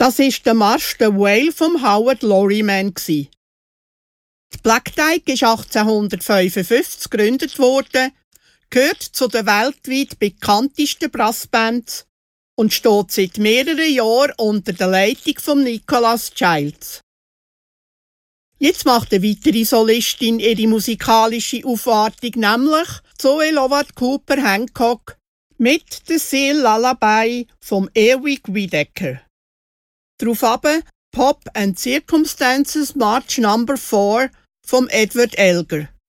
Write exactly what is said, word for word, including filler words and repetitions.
Das ist der Marsch der Whale vom Howard Lorriman. Die Black Dyke ist achtzehnhundertfünfundfünfzig gegründet worden, gehört zu den weltweit bekanntesten Brassbands und steht seit mehreren Jahren unter der Leitung von Nicholas Childs. Jetzt macht eine weitere Solistin ihre musikalische Aufwartung, nämlich Zoe Lovat Cooper Hancock mit der Seal Lullaby vom Erwin Wiedecker. Darauf aber Pop and Circumstances March Number four vom Edward Elgar.